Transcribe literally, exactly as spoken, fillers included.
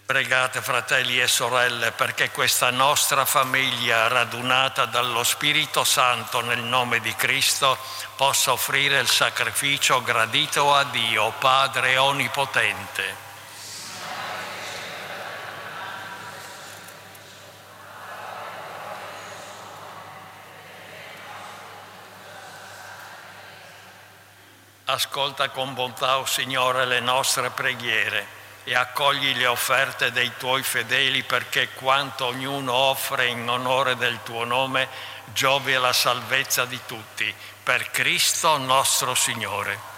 Pregate, fratelli e sorelle, perché questa nostra famiglia, radunata dallo Spirito Santo nel nome di Cristo, possa offrire il sacrificio gradito a Dio, Padre Onnipotente. Ascolta con bontà, o Signore, le nostre preghiere e accogli le offerte dei Tuoi fedeli, perché quanto ognuno offre in onore del Tuo nome giovi alla salvezza di tutti. Per Cristo nostro Signore.